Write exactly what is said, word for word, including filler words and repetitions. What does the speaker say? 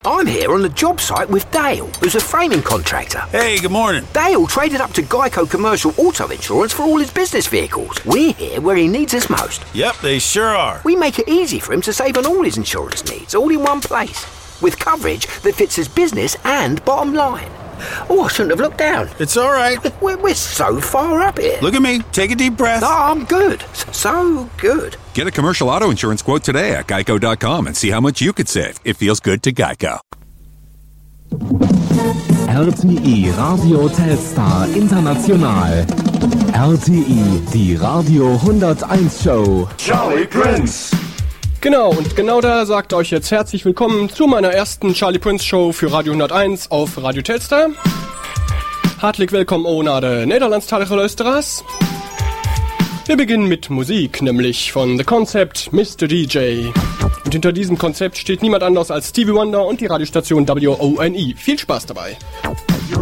I'm here on the job site with Dale, who's a framing contractor. Hey, good morning. Dale traded up to Geico Commercial Auto Insurance for all his business vehicles. We're here where he needs us most. Yep, they sure are. We make it easy for him to save on all his insurance needs, all in one place, with coverage that fits his business and bottom line. Oh, I shouldn't have looked down. It's all right. We're, we're so far up here. Look at me. Take a deep breath. No, I'm good. So good. Get a commercial auto insurance quote today at geico dot com and see how much you could save. It feels good to Geico. R T I Radio Telstar International. R T I, die Radio hunderteins Show. Charlie Prince. Genau, und genau da sagt euch jetzt herzlich willkommen zu meiner ersten Charlie Prince Show für Radio hunderteins auf Radio Telstar. Hartelijk welkom auch nach der Nederlandstalige Luisteraars. Wir beginnen mit Musik, nämlich von The Concept, Mister D J. Und hinter diesem Konzept steht niemand anders als Stevie Wonder und die Radiostation W O N E. Viel Spaß dabei.